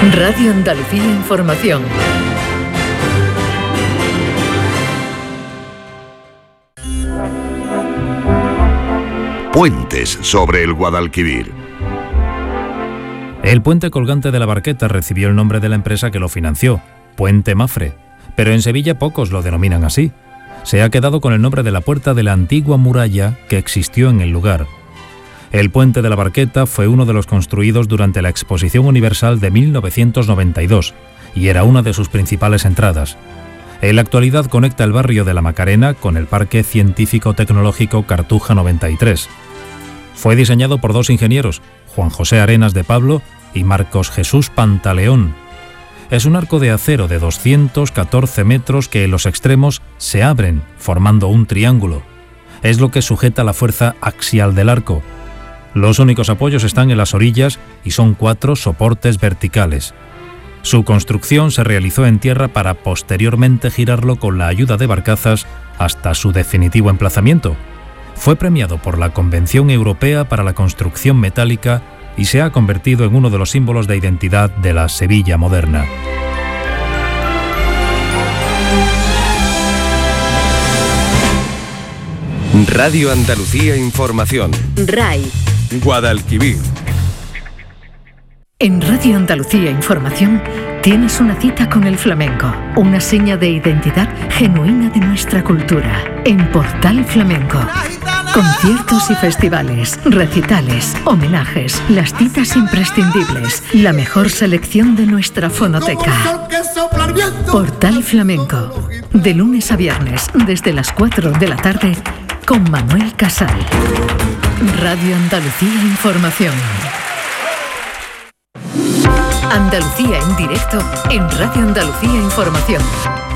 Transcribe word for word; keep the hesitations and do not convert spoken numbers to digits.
Radio Andalucía Información. Puentes sobre el Guadalquivir. El puente colgante de la Barqueta recibió el nombre de la empresa que lo financió, Puente Mafre, pero en Sevilla pocos lo denominan así. Se ha quedado con el nombre de la puerta de la antigua muralla que existió en el lugar. El puente de la Barqueta fue uno de los construidos durante la Exposición Universal de mil novecientos noventa y dos y era una de sus principales entradas. En la actualidad conecta el barrio de la Macarena con el Parque Científico-Tecnológico Cartuja noventa y tres. Fue diseñado por dos ingenieros, Juan José Arenas de Pablo y Marcos Jesús Pantaleón. Es un arco de acero de doscientos catorce metros que en los extremos se abren, formando un triángulo. Es lo que sujeta la fuerza axial del arco. Los únicos apoyos están en las orillas y son cuatro soportes verticales. Su construcción se realizó en tierra para posteriormente girarlo con la ayuda de barcazas hasta su definitivo emplazamiento. Fue premiado por la Convención Europea para la Construcción Metálica y se ha convertido en uno de los símbolos de identidad de la Sevilla moderna. Radio Andalucía Información. R A I. Guadalquivir. En Radio Andalucía Información tienes una cita con el flamenco, una seña de identidad genuina de nuestra cultura. En Portal Flamenco. Conciertos y festivales, recitales, homenajes, las citas imprescindibles, la mejor selección de nuestra fonoteca. Portal Flamenco. De lunes a viernes, desde las cuatro de la tarde, con Manuel Casal. Radio Andalucía Información. Andalucía en directo en Radio Andalucía Información.